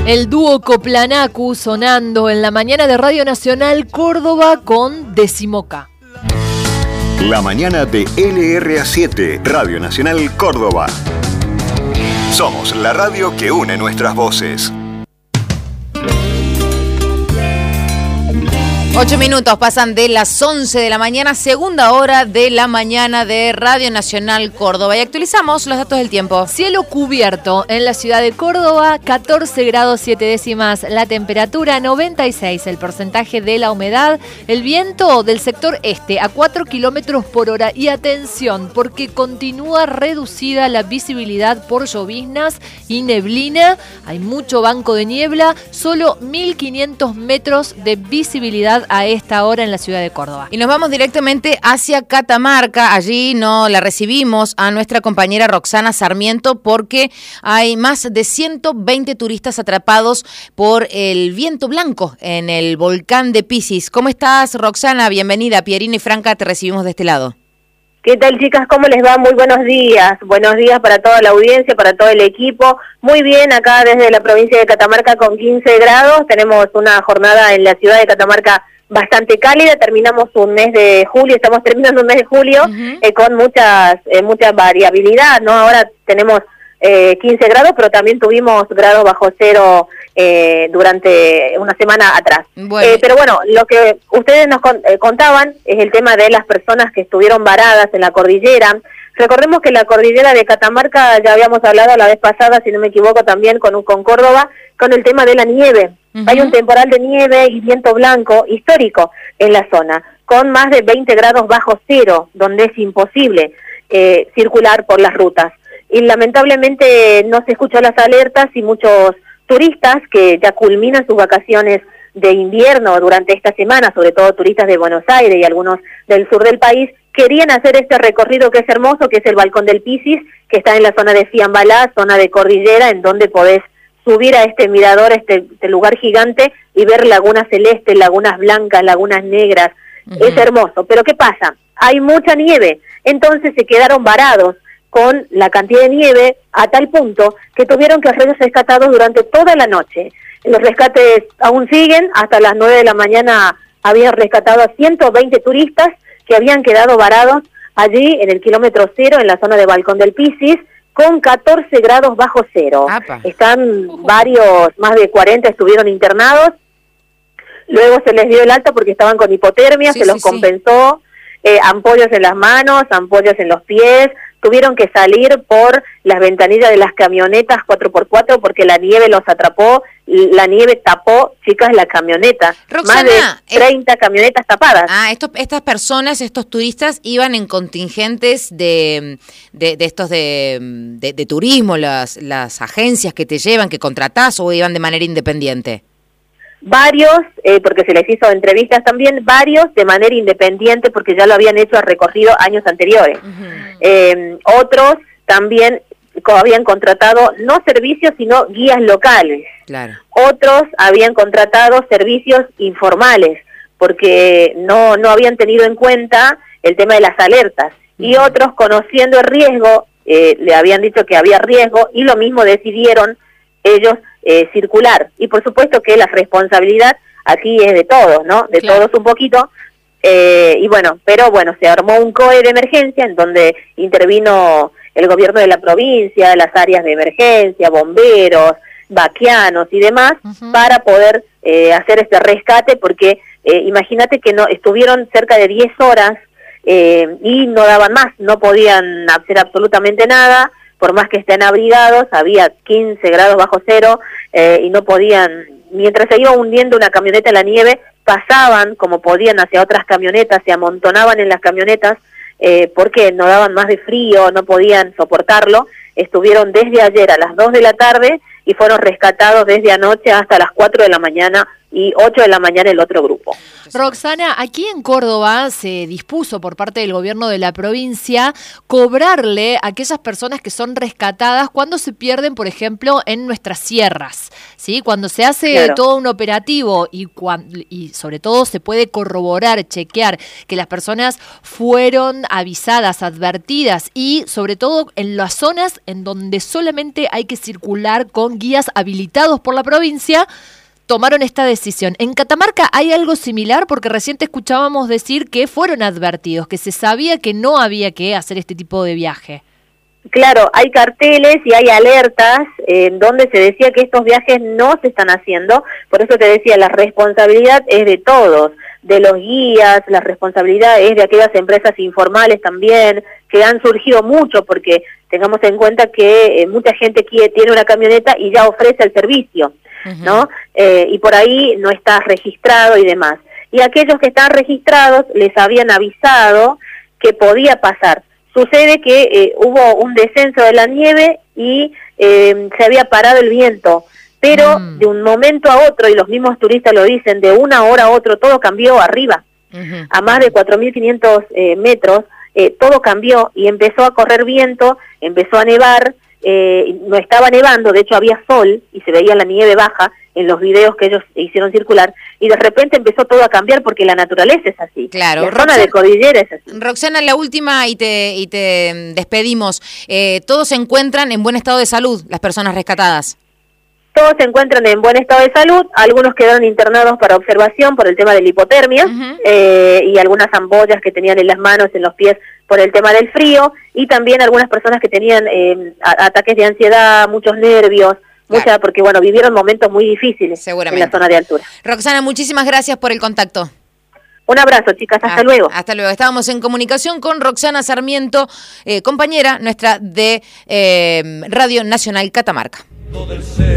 El dúo Coplanacu sonando en la mañana de Radio Nacional Córdoba con Decimoca. La mañana de LRA7, Radio Nacional Córdoba. Somos la radio que une nuestras voces. 8 minutos pasan de las 11 de la mañana, segunda hora de la mañana de Radio Nacional Córdoba. Y actualizamos los datos del tiempo. Cielo cubierto en la ciudad de Córdoba, 14 grados 7 décimas la temperatura, 96 el porcentaje de la humedad, el viento del sector este a 4 kilómetros por hora. Y atención, porque continúa reducida la visibilidad por lloviznas y neblina. Hay mucho banco de niebla, solo 1.500 metros de visibilidad a esta hora en la ciudad de Córdoba. Y nos vamos directamente hacia Catamarca. Allí no la recibimos a nuestra compañera Roxana Sarmiento porque hay más de 120 turistas atrapados por el viento blanco en el volcán de Piscis. ¿Cómo estás, Roxana? Bienvenida. Pierina y Franca, te recibimos de este lado. ¿Qué tal, chicas? ¿Cómo les va? Muy buenos días. Buenos días para toda la audiencia, para todo el equipo. Muy bien, acá desde la provincia de Catamarca con 15 grados. Tenemos una jornada en la ciudad de Catamarca bastante cálida. Terminamos un mes de julio, estamos terminando un mes de julio con mucha variabilidad, ¿no? Ahora tenemos 15 grados, pero también tuvimos grados bajo cero durante una semana atrás. Bueno. Pero bueno, lo que ustedes nos contaban es el tema de las personas que estuvieron varadas en la cordillera. Recordemos que la cordillera de Catamarca, ya habíamos hablado la vez pasada, si no me equivoco, también con Córdoba, con el tema de la nieve. Hay un temporal de nieve y viento blanco histórico en la zona, con más de 20 grados bajo cero, donde es imposible circular por las rutas. Y lamentablemente no se escuchan las alertas y muchos turistas que ya culminan sus vacaciones de invierno durante esta semana, sobre todo turistas de Buenos Aires y algunos del sur del país, querían hacer este recorrido que es hermoso, que es el Balcón del Piscis, que está en la zona de Fiambalá, zona de cordillera, en donde podés subir a este mirador, este lugar gigante, y ver lagunas celestes, lagunas blancas, lagunas negras. Es hermoso. Pero ¿qué pasa? Hay mucha nieve, entonces se quedaron varados con la cantidad de nieve a tal punto que tuvieron que ser rescatados durante toda la noche. Los rescates aún siguen, hasta las 9 de la mañana habían rescatado a 120 turistas que habían quedado varados allí en el kilómetro cero, en la zona de Balcón del Piscis, con 14 grados bajo cero. Están varios, más de 40 estuvieron internados, luego se les dio el alta porque estaban con hipotermia, se los compensó, ampollas en las manos, ampollas en los pies, tuvieron que salir por las ventanillas de las camionetas 4x4 porque la nieve los atrapó, la nieve tapó, chicas, la camioneta. Roxana, más de 30 camionetas tapadas. Estas personas, estos turistas iban en contingentes de turismo, las agencias que te llevan, que contratás, o iban de manera independiente. Varios, porque se les hizo entrevistas también, varios de manera independiente porque ya lo habían hecho a recorrido años anteriores. Otros también habían contratado no servicios sino guías locales. Claro. Otros habían contratado servicios informales porque no habían tenido en cuenta el tema de las alertas. Y otros, conociendo el riesgo, le habían dicho que había riesgo y lo mismo decidieron ellos circular. Y por supuesto que la responsabilidad aquí es de todos, ¿no? De todos un poquito. Y bueno, pero bueno, se armó un COE de emergencia en donde intervino el gobierno de la provincia, las áreas de emergencia, bomberos, vaquianos y demás, para poder hacer este rescate, porque imagínate que no estuvieron cerca de 10 horas y no daban más, no podían hacer absolutamente nada, por más que estén abrigados, había 15 grados bajo cero y no podían, mientras se iba hundiendo una camioneta en la nieve, pasaban como podían hacia otras camionetas, se amontonaban en las camionetas porque no daban más de frío, no podían soportarlo. Estuvieron desde ayer a las 2 de la tarde y fueron rescatados desde anoche hasta las 4 de la mañana y 8 de la mañana el otro grupo. Roxana, aquí en Córdoba se dispuso por parte del gobierno de la provincia cobrarle a aquellas personas que son rescatadas cuando se pierden, por ejemplo, en nuestras sierras, ¿sí? Cuando se hace todo un operativo y sobre todo se puede corroborar, chequear que las personas fueron avisadas, advertidas y sobre todo en las zonas en donde solamente hay que circular con guías habilitados por la provincia, tomaron esta decisión. ¿En Catamarca hay algo similar? Porque recién te escuchábamos decir que fueron advertidos, que se sabía que no había que hacer este tipo de viaje. Claro, hay carteles y hay alertas en donde se decía que estos viajes no se están haciendo, por eso te decía, la responsabilidad es de todos, de los guías, la responsabilidad es de aquellas empresas informales también, que han surgido mucho, porque tengamos en cuenta que mucha gente tiene una camioneta y ya ofrece el servicio, ¿no? Y por ahí no está registrado y demás. Y aquellos que están registrados les habían avisado que podía pasar. Sucede que hubo un descenso de la nieve y se había parado el viento, pero de un momento a otro, y los mismos turistas lo dicen, de una hora a otro todo cambió arriba, a más de 4.500 metros, todo cambió y empezó a correr viento, empezó a nevar, no estaba nevando, de hecho había sol y se veía la nieve baja en los videos que ellos hicieron circular, y de repente empezó todo a cambiar porque la naturaleza es así. Claro. La zona de cordillera es así. Roxana, la última y te despedimos. ¿Todos se encuentran en buen estado de salud, las personas rescatadas? Todos se encuentran en buen estado de salud, algunos quedaron internados para observación por el tema de la hipotermia, y algunas ampollas que tenían en las manos, en los pies, por el tema del frío, y también algunas personas que tenían ataques de ansiedad, muchos nervios, porque bueno, vivieron momentos muy difíciles en la zona de altura. Roxana, muchísimas gracias por el contacto. Un abrazo, chicas, hasta luego. Hasta luego. Estábamos en comunicación con Roxana Sarmiento, compañera nuestra de Radio Nacional Catamarca.